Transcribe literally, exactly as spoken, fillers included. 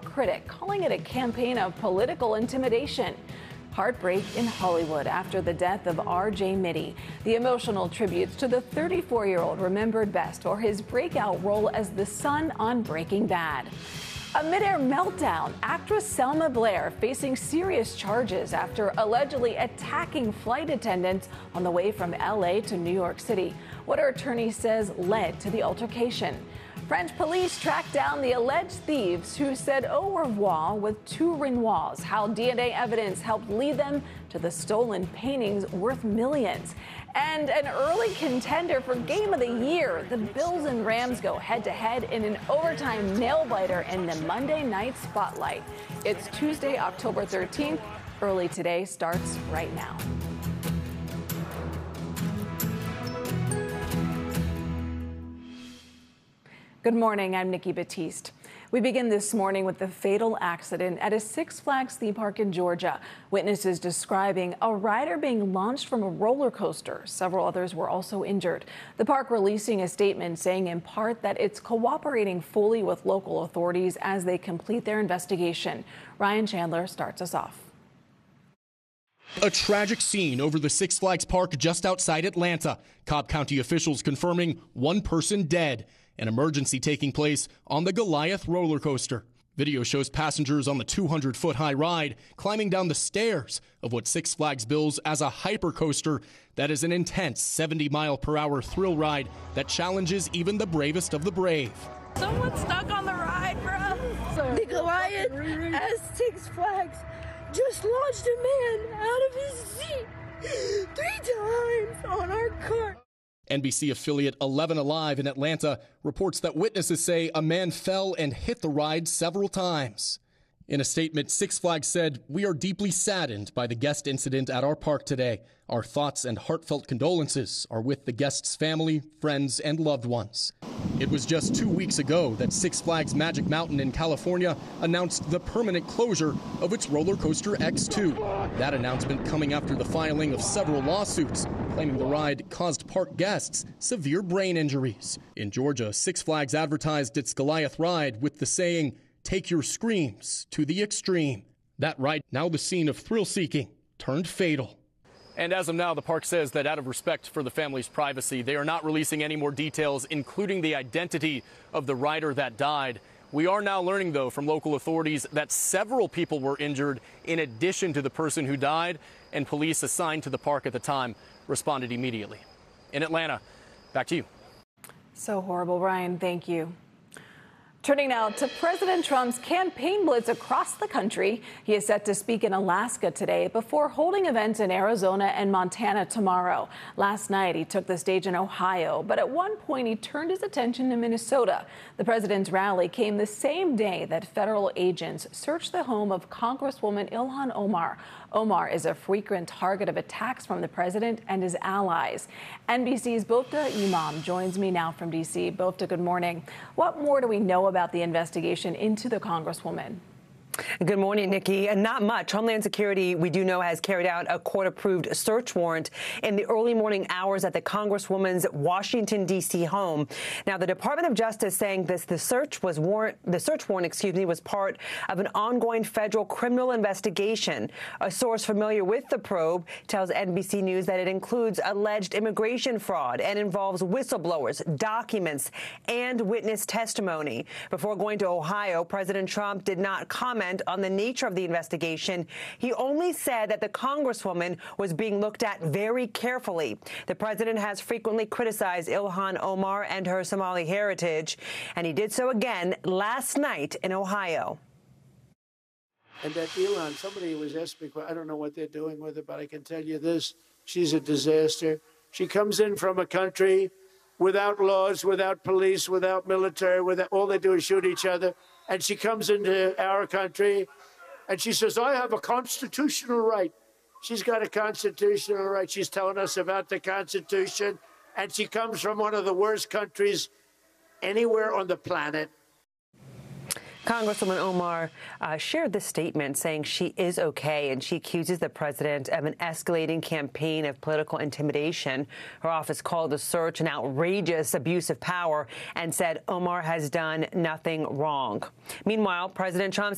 critic, calling it a campaign of political intimidation. Heartbreak in Hollywood after the death of R J Mitte. The emotional tributes to the thirty-four-year-old remembered best for his breakout role as the son on Breaking Bad. A midair meltdown. Actress Selma Blair facing serious charges after allegedly attacking flight attendants on the way from L A to New York City. What her attorney says led to the altercation. French police tracked down the alleged thieves who said au revoir with two Renoirs. How D N A evidence helped lead them to the stolen paintings worth millions. And an early contender for Game of the Year. The Bills and Rams go head-to-head in an overtime nail-biter in the Monday Night Spotlight. It's Tuesday, October thirteenth. Early Today starts right now. Good morning, I'm Nikki Batiste. We begin this morning with the fatal accident at a Six Flags theme park in Georgia. Witnesses describing a rider being launched from a roller coaster. Several others were also injured. The park releasing a statement saying in part that it's cooperating fully with local authorities as they complete their investigation. Ryan Chandler starts us off. A tragic scene over the Six Flags park just outside Atlanta. Cobb County officials confirming one person dead. An emergency taking place on the Goliath roller coaster. Video shows passengers on the two hundred foot high ride climbing down the stairs of what Six Flags bills as a hypercoaster that is an intense seventy mile per hour thrill ride that challenges even the bravest of the brave. Someone's stuck on the ride, bro. The Goliath at Six Flags just launched a man out of his seat three times on our cart. N B C affiliate eleven Alive in Atlanta reports that witnesses say a man fell and hit the ride several times. In a statement, Six Flags said, "We are deeply saddened by the guest incident at our park today. Our thoughts and heartfelt condolences are with the guest's family, friends, and loved ones." It was just two weeks ago that Six Flags Magic Mountain in California announced the permanent closure of its roller coaster X two. That announcement coming after the filing of several lawsuits claiming the ride caused park guests severe brain injuries. In Georgia, Six Flags advertised its Goliath ride with the saying, "Take your screams to the extreme." That ride, now the scene of thrill-seeking, turned fatal. And as of now, the park says that out of respect for the family's privacy, they are not releasing any more details, including the identity of the rider that died. We are now learning, though, from local authorities that several people were injured in addition to the person who died, and police assigned to the park at the time responded immediately. In Atlanta, back to you. So horrible, Ryan. Thank you. Turning now to President Trump's campaign blitz across the country. He is set to speak in Alaska today before holding events in Arizona and Montana tomorrow. Last night, he took the stage in Ohio, but at one point he turned his attention to Minnesota. The president's rally came the same day that federal agents searched the home of Congresswoman Ilhan Omar. Omar is a frequent target of attacks from the president and his allies. N B C's Bofta Imam joins me now from D C. Bofta, good morning. What more do we know about the investigation into the Congresswoman? Good morning, Nikki. And not much. Homeland Security, we do know, has carried out a court-approved search warrant in the early morning hours at the Congresswoman's Washington, D C home. Now, the Department of Justice saying this the search was warrant the search warrant, excuse me, was part of an ongoing federal criminal investigation. A source familiar with the probe tells N B C News that it includes alleged immigration fraud and involves whistleblowers, documents, and witness testimony. Before going to Ohio, President Trump did not comment on the nature of the investigation. He only said that the Congresswoman was being looked at very carefully. The president has frequently criticized Ilhan Omar and her Somali heritage, and he did so again last night in Ohio. And that Ilhan, somebody was asking me, I don't know what they're doing with her, but I can tell you this, she's a disaster. She comes in from a country without laws, without police, without military, without, all they do is shoot each other. And she comes into our country and she says, I have a constitutional right. She's got a constitutional right. She's telling us about the Constitution. And she comes from one of the worst countries anywhere on the planet. Congresswoman Omar uh, shared this statement saying she is okay, and she accuses the president of an escalating campaign of political intimidation. Her office called the search an outrageous abuse of power and said Omar has done nothing wrong. Meanwhile, President Trump